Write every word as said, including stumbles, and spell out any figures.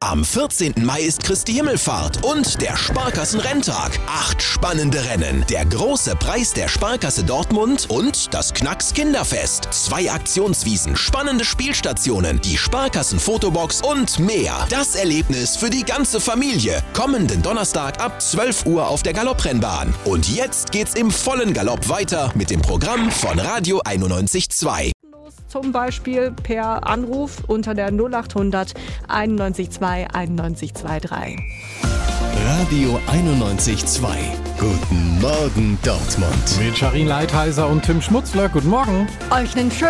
Am vierzehnten Mai ist Christi Himmelfahrt und der Sparkassen-Renntag. Acht spannende Rennen, der große Preis der Sparkasse Dortmund und das Knacks Kinderfest. Zwei Aktionswiesen, spannende Spielstationen, die Sparkassen-Fotobox und mehr. Das Erlebnis für die ganze Familie. Kommenden Donnerstag ab zwölf Uhr auf der Galopprennbahn. Und jetzt geht's im vollen Galopp weiter mit dem Programm von Radio einundneunzig Komma zwei. Zum Beispiel per Anruf unter der null achthundert einundneunzig zwei einundneunzig drei. Radio einundneunzig Komma zwei. Guten Morgen Dortmund. Mit Sharin Leitheiser und Tim Schmutzler. Guten Morgen. Euch einen schönen